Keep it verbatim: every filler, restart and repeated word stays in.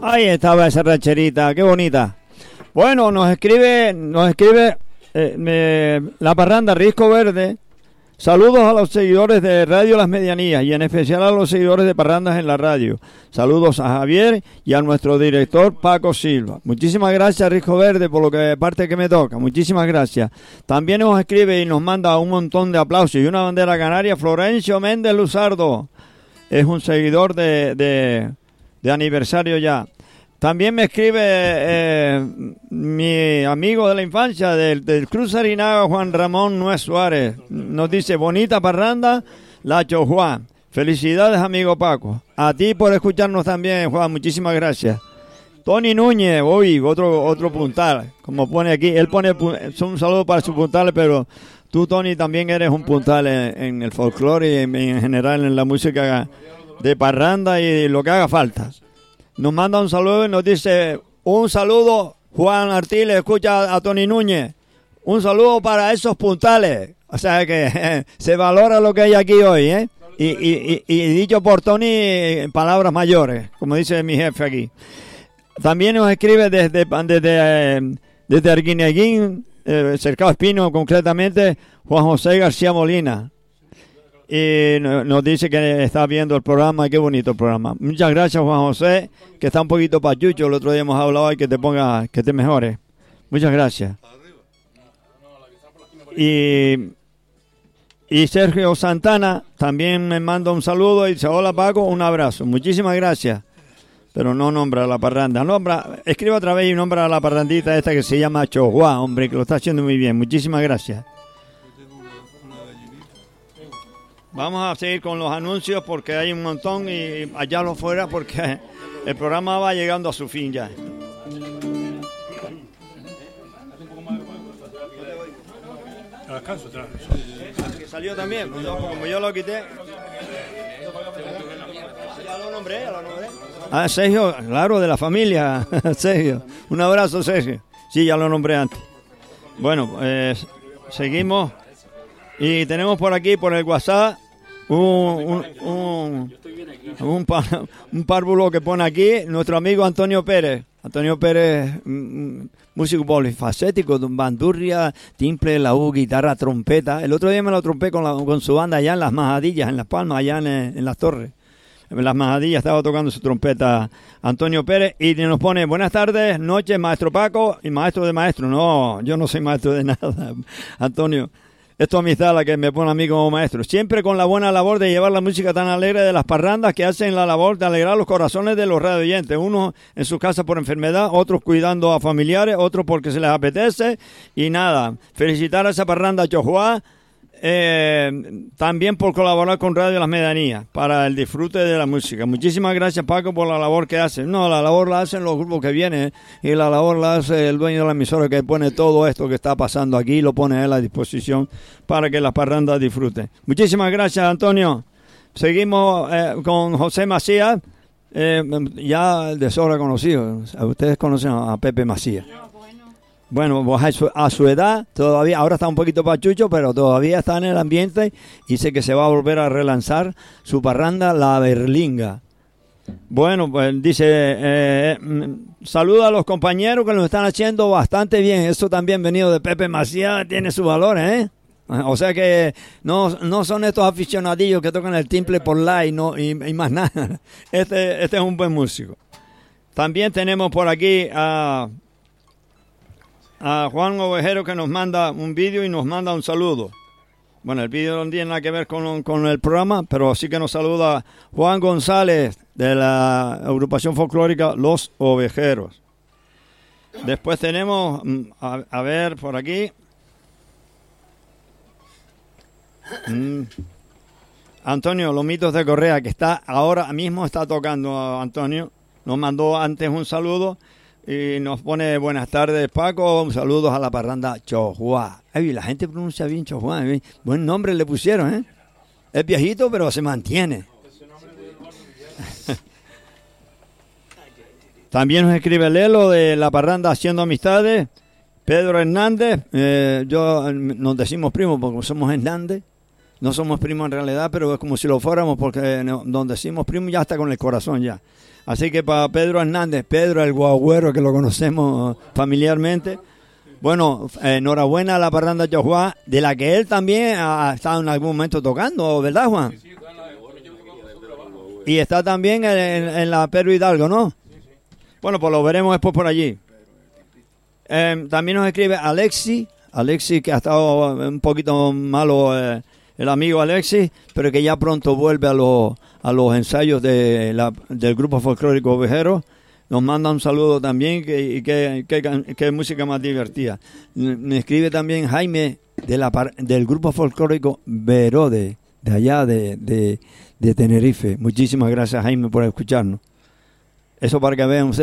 Ahí estaba esa rancherita, qué bonita. Bueno, nos escribe, nos escribe eh, me, la parranda Risco Verde. Saludos a los seguidores de Radio Las Medianías y en especial a los seguidores de Parrandas en la Radio. Saludos a Javier y a nuestro director Paco Silva. Muchísimas gracias, Risco Verde, por lo que parte que me toca. Muchísimas gracias. También nos escribe y nos manda un montón de aplausos y una bandera canaria Florencio Méndez Luzardo. Es un seguidor de, de, de aniversario ya. También me escribe eh, mi amigo de la infancia del, del Cruz Arinaga, Juan Ramón Nuez Suárez. Nos dice, bonita parranda, Lacho Juan. Felicidades, amigo Paco. A ti por escucharnos también, Juan. Muchísimas gracias. Tony Núñez, hoy otro otro puntal, como pone aquí. Él pone un saludo para sus puntales, pero tú, Tony, también eres un puntal en, en el folclore y en, en general en la música de parranda y lo que haga falta. Nos manda un saludo y nos dice, un saludo, Juan Artiles, escucha a Tony Núñez. Un saludo para esos puntales. O sea que eh, se valora lo que hay aquí hoy, ¿eh? Y, y, y, y dicho por Tony, palabras mayores, como dice mi jefe aquí. También nos escribe desde desde, eh, desde Arguineguín, eh, Cercado Espino, concretamente, Juan José García Molina. Y nos dice que está viendo el programa, qué bonito el programa. Muchas gracias, Juan José, que está un poquito pachucho, el otro día hemos hablado y que te ponga, que te mejore. Muchas gracias. Y, y Sergio Santana también me manda un saludo y dice, hola Paco, un abrazo. Muchísimas gracias. Pero no nombra a la parranda. Nombra, escribe otra vez y nombra a la parrandita esta que se llama Chojuá, hombre, que lo está haciendo muy bien. Muchísimas gracias. Vamos a seguir con los anuncios porque hay un montón y allá lo fuera porque el programa va llegando a su fin ya. ¿Que salió también? Pues no, como yo lo quité. Ya lo nombré, ya lo nombré. Ah, Sergio, claro, de la familia. Sergio, un abrazo, Sergio. Sí, ya lo nombré antes. Bueno, eh, seguimos y tenemos por aquí, por el WhatsApp, un, un, un, un, par, un párvulo que pone aquí nuestro amigo Antonio Pérez. Antonio Pérez, músico polifacético, bandurria, timple, laúd, guitarra, trompeta. El otro día me lo trompé con, la, con su banda allá en Las Majadillas, en Las Palmas, allá en, en Las Torres. En Las Majadillas estaba tocando su trompeta Antonio Pérez y nos pone, buenas tardes, noches, maestro Paco y maestro de maestro. No, yo no soy maestro de nada, Antonio. Es tu amistad la que me pone a mí como maestro. Siempre con la buena labor de llevar la música tan alegre de las parrandas que hacen la labor de alegrar los corazones de los radioyentes. Unos en su casa por enfermedad, otros cuidando a familiares, otros porque se les apetece. Y nada, felicitar a esa parranda Chojuá, eh, también por colaborar con Radio Las Medianías para el disfrute de la música. Muchísimas gracias, Paco, por la labor que hacen. No, la labor la hacen los grupos que vienen, ¿eh? Y la labor la hace el dueño de la emisora que pone todo esto que está pasando aquí, lo pone a él a disposición para que las parrandas disfruten. Muchísimas gracias, Antonio. Seguimos eh, con José Macías, eh, ya de sobra conocido. Ustedes conocen a Pepe Macías. Bueno, pues a su, a su edad, todavía, ahora está un poquito pachucho, pero todavía está en el ambiente y dice que se va a volver a relanzar su parranda La Berlinga. Bueno, pues dice, eh, saluda a los compañeros que lo están haciendo bastante bien. Eso también venido de Pepe Macías, tiene sus valores, ¿eh? O sea que no, no son estos aficionadillos que tocan el timple por la y, no, y, y más nada. Este, este es un buen músico. También tenemos por aquí a... a Juan Ovejero que nos manda un vídeo y nos manda un saludo. Bueno, el vídeo no tiene nada que ver con, con el programa, pero sí que nos saluda Juan González de la agrupación folclórica Los Ovejeros. Después tenemos, a, a ver, por aquí, mm, Antonio Lomitos de Correa, que está ahora mismo está tocando. Antonio nos mandó antes un saludo y nos pone buenas tardes, Paco, saludos a la parranda Chojuá. Ay, la gente pronuncia bien Chojuá, ¿eh? Buen nombre le pusieron, ¿eh? Es viejito, pero se mantiene. También nos escribe Lelo de la parranda Haciendo Amistades, Pedro Hernández, eh, yo nos decimos primos porque somos Hernández, No somos primos en realidad, pero es como si lo fuéramos, porque no, donde decimos primo ya está con el corazón ya. Así que para Pedro Hernández, Pedro el guagüero, que lo conocemos familiarmente, bueno, eh, enhorabuena a la parranda Yahuá, de la que él también ha estado en algún momento tocando, ¿verdad, Juan? Y está también en, en la Pedro Hidalgo, ¿no? Bueno, pues lo veremos después por allí. Eh, también nos escribe Alexi, Alexi que ha estado un poquito malo, eh, el amigo Alexi, pero que ya pronto vuelve a los a los ensayos de la, del grupo folclórico Ovejero. Nos manda un saludo también, que, y que, que, que música más divertida. Me escribe también Jaime de la, del grupo folclórico Verode, de allá de, de, de Tenerife. Muchísimas gracias, Jaime, por escucharnos. Eso para que vean